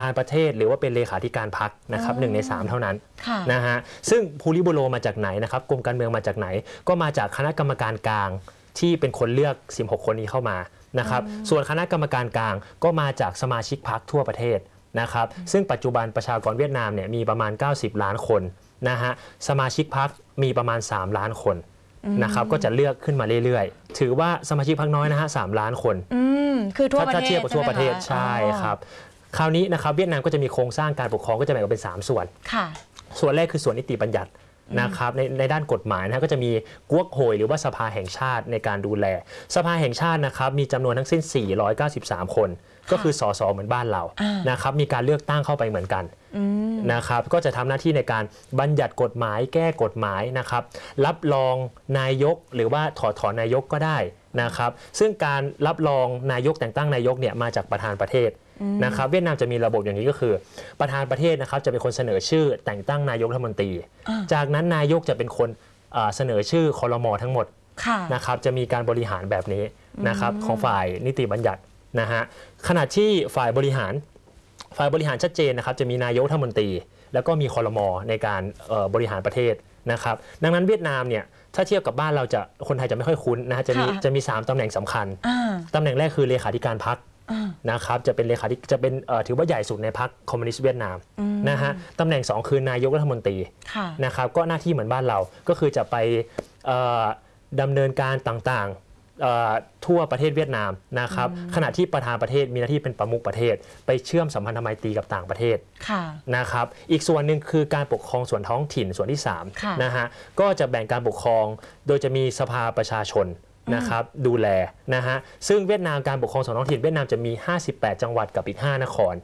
านประเทศหรือว่าเป็นเลขาธิการพรรคนะครับ1 ใน 3เท่านั้นนะฮะซึ่งภูริโบโรมาจากไหนนะครับกรมการเมืองมาจากไหนก็มาจากคณะกรรมการกลางที่เป็นคนเลือก16คนนี้เข้ามานะครับส่วนคณะกรรมการกลางก็มาจากสมาชิกพรรคทั่วประเทศนะครับซึ่งปัจจุบันประชากรเวียดนามเนี่ยมีประมาณ90 ล้านคนนะฮะสมาชิกพรรคมีประมาณ3 ล้านคนนะครับก็จะเลือกขึ้นมาเรื่อยๆถือว่าสมาชิกพรรคน้อยนะฮะ3 ล้านคนคือทั่วประเทศถ้าเทียบกับทั่วประเทศใช่ครับคราวนี้นะครับเวียดนามก็จะมีโครงสร้างการปกครองก็จะแบ่งออกเป็น3 ส่วนส่วนแรกคือส่วนนิติบัญญัตินะครับในด้านกฎหมายนะก็จะมีกวกโฮยหรือว่าสภาแห่งชาติในการดูแลสภาแห่งชาตินะครับมีจำนวนทั้งสิ้น493 คนก็คือสสเหมือนบ้านเรานะครับมีการเลือกตั้งเข้าไปเหมือนกันนะครับก็จะทำหน้าที่ในการบัญญัติกฎหมายแก้กฎหมายนะครับรับรองนายกหรือว่าถอดถอนนายกก็ได้นะครับซึ่งการรับรองนายกแต่งตั้งนายกเนี่ยมาจากประธานประเทศนะครับเวียดนามจะมีระบบอย่างนี้ก็คือประธานประเทศนะครับจะเป็นคนเสนอชื่อแต่งตั้งนายกรัฐมนตรีจากนั้นนายกจะเป็นคนเสนอชื่อครม.ทั้งหมดนะครับจะมีการบริหารแบบนี้นะครับของฝ่ายนิติบัญญัตินะฮะขณะที่ฝ่ายบริหารชัดเจนนะครับจะมีนายกรัฐมนตรีแล้วก็มีครม.ในการบริหารประเทศนะครับดังนั้นเวียดนามเนี่ยถ้าเทียบกับบ้านเราจะคนไทยจะไม่ค่อยคุ้นนะฮะจะมี3 ตำแหน่งสำคัญตำแหน่งแรกคือเลขาธิการพรรคนะครับจะเป็นถือว่าใหญ่สุดในพรรคคอมมิวนิสต์เวียดนามนะฮะตำแหน่ง2คือนายกรัฐมนตรีนะครับก็หน้าที่เหมือนบ้านเราก็คือจะไปดำเนินการต่างๆทั่วประเทศเวียดนามนะครับขณะที่ประธานประเทศมีหน้าที่เป็นประมุขประเทศไปเชื่อมสัมพันธไมตรีกับต่างประเทศนะครับอีกส่วนหนึ่งคือการปกครองส่วนท้องถิ่นส่วนที่3นะฮะก็จะแบ่งการปกครองโดยจะมีสภาประชาชนนะครับดูแลนะฮะซึ่งเวียดนามการปกครองส่วนท้องถิ่นเวียดนามจะมี58 จังหวัดกับอีก5 นคร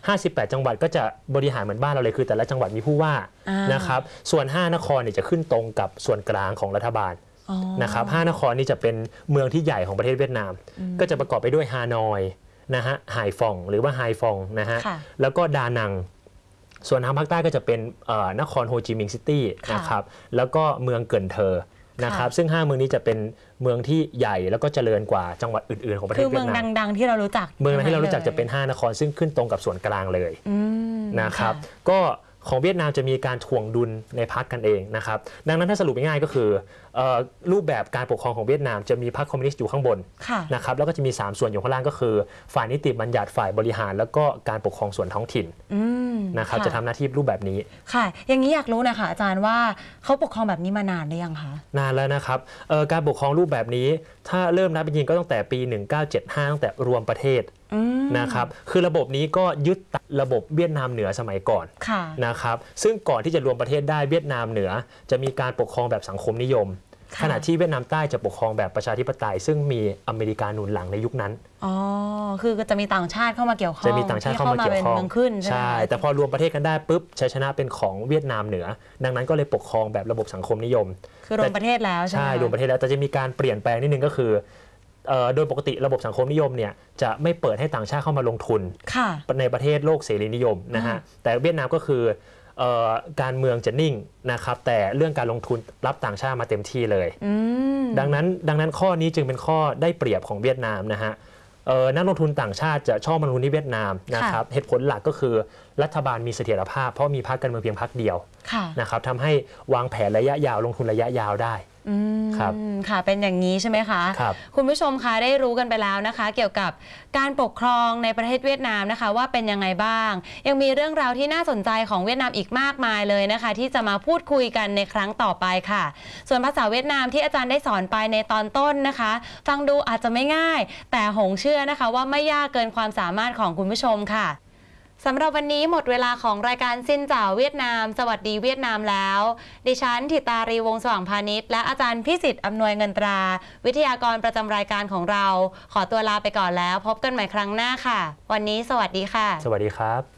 58 จังหวัดก็จะบริหารเหมือนบ้านเราเลยคือแต่ละจังหวัดมีผู้ว่านะครับส่วน5 นครเนี่ยจะขึ้นตรงกับส่วนกลางของรัฐบาลนะครับ5 นครนี่จะเป็นเมืองที่ใหญ่ของประเทศเวียดนามก็จะประกอบไปด้วยฮานอยนะฮะไฮฟองหรือว่าไฮฟองนะฮะแล้วก็ดานังส่วนทางภาคใต้ก็จะเป็นนครโฮจิมินห์ซิตี้นะครับแล้วก็เมืองเกินเทอร์นะครับซึ่ง5 เมืองนี้จะเป็นเมืองที่ใหญ่แล้วก็เจริญกว่าจังหวัดอื่นๆของประเทศเวียดนามคือเมืองดังๆที่เรารู้จักเมืองที่เรารู้จักจะเป็น5 นครซึ่งขึ้นตรงกับส่วนกลางเลยนะครับก็ของเวียดนามจะมีการถ่วงดุลในพรรคกันเองนะครับดังนั้นถ้าสรุปง่ายๆก็คือรูปแบบการปกครองของเวียดนามจะมีพรรคคอมมิวนิสต์อยู่ข้างบนนะครับแล้วก็จะมี3 ส่วนอยู่ข้างล่างก็คือฝ่ายนิติบัญญัติฝ่ายบริหารแล้วก็การปกครองส่วนท้องถิ่นนะครับจะทำหน้าที่รูปแบบนี้ค่ะอย่างนี้อยากรู้นะคะอาจารย์ว่าเขาปกครองแบบนี้มานานหรือยังคะนานแล้วนะครับการปกครองรูปแบบนี้ถ้าเริ่มนับจริงๆก็ตั้งแต่ปี1975ตั้งแต่รวมประเทศนะครับคือระบบนี้ก็ยึดระบบเวียดนามเหนือสมัยก่อนนะครับซึ่งก่อนที่จะรวมประเทศได้เวียดนามเหนือจะมีการปกครองแบบสังคมนิยมขณะที่เวียดนามใต้จะปกครองแบบประชาธิปไตยซึ่งมีอเมริกาหนุนหลังในยุคนั้นคือจะมีต่างชาติเข้ามาเกี่ยวข้องจะมีต่างชาติเข้ามาเกี่ยวข้องใช่แต่พอรวมประเทศกันได้ปุ๊บชัยชนะเป็นของเวียดนามเหนือดังนั้นก็เลยปกครองแบบระบบสังคมนิยมคือรวมประเทศแล้วใช่รวมประเทศแล้วแต่จะมีการเปลี่ยนแปลงนิดนึงก็คือโดยปกติระบบสังคมนิยมเนี่ยจะไม่เปิดให้ต่างชาติเข้ามาลงทุนในประเทศโลกเสรีนิยมนะฮะแต่เวียดนามก็คือการเมืองจะนิ่งนะครับแต่เรื่องการลงทุนรับต่างชาติมาเต็มที่เลยดังนั้นข้อนี้จึงเป็นข้อได้เปรียบของเวียดนามนะฮะนักลงทุนต่างชาติจะชอบมาลงทุนที่เวียดนามนะครับเหตุผลหลักก็คือรัฐบาลมีเสถียรภาพเพราะมีพรรคการเมืองเพียงพรรคเดียวนะครับทำให้วางแผนระยะยาวลงทุนระยะยาวได้ครับค่ะเป็นอย่างนี้ใช่ไหมคะคุณผู้ชมคะได้รู้กันไปแล้วนะคะเกี่ยวกับการปกครองในประเทศเวียดนามนะคะว่าเป็นยังไงบ้างยังมีเรื่องราวที่น่าสนใจของเวียดนามอีกมากมายเลยนะคะที่จะมาพูดคุยกันในครั้งต่อไปค่ะส่วนภาษาเวียดนามที่อาจารย์ได้สอนไปในตอนต้นนะคะฟังดูอาจจะไม่ง่ายแต่หงเชื่อนะคะว่าไม่ยากเกินความสามารถของคุณผู้ชมค่ะสำหรับวันนี้หมดเวลาของรายการซินจ่าวเวียดนามสวัสดีเวียดนามแล้วดิฉันธิตารีวงศ์สว่างพาณิชย์และอาจารย์พิสิทธิ์อำนวยเงินตราวิทยากรประจำรายการของเราขอตัวลาไปก่อนแล้วพบกันใหม่ครั้งหน้าค่ะวันนี้สวัสดีค่ะสวัสดีครับ